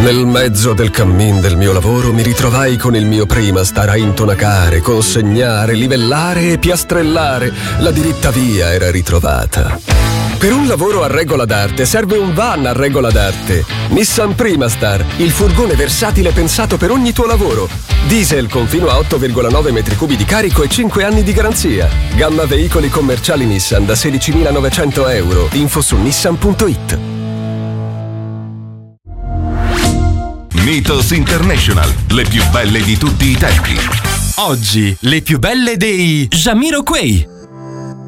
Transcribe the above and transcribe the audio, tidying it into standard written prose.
Nel mezzo del cammin del mio lavoro mi ritrovai con il mio Primastar a intonacare, consegnare, livellare e piastrellare. La diritta via era ritrovata. Per un lavoro a regola d'arte serve un van a regola d'arte. Nissan Primastar, il furgone versatile pensato per ogni tuo lavoro. Diesel con fino a 8,9 metri cubi di carico e 5 anni di garanzia. Gamma veicoli commerciali Nissan da 16.900 euro. Info su nissan.it. Mythos International, le più belle di tutti i tempi. Oggi, le più belle dei Jamiroquai.